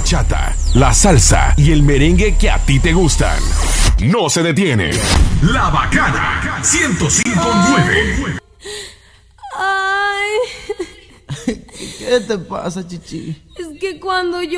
bachata, la salsa y el merengue que a ti te gustan. No se detiene. La Bacana 105.9. Ay, ¿Qué te pasa, Chichi? es que cuando yo